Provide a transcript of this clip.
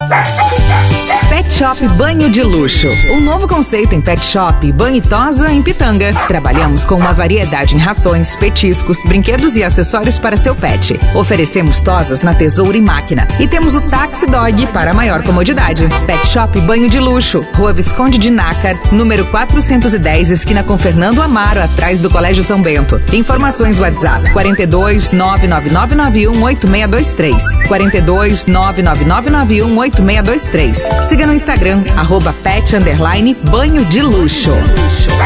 Pet Shop Banho de Luxo. Um novo conceito em Pet Shop Banho e Tosa em Pitanga. Trabalhamos com uma variedade em rações, petiscos, brinquedos e acessórios para seu pet. Oferecemos tosas na tesoura e máquina. E temos o Taxi Dog para maior comodidade. Pet Shop Banho de Luxo. Rua Visconde de Nácar, número 410, esquina com Fernando Amaro, atrás do Colégio São Bento. Informações WhatsApp 42 99991 8623. 42 99991 8623. Siga no Instagram, @pet_banho de luxo.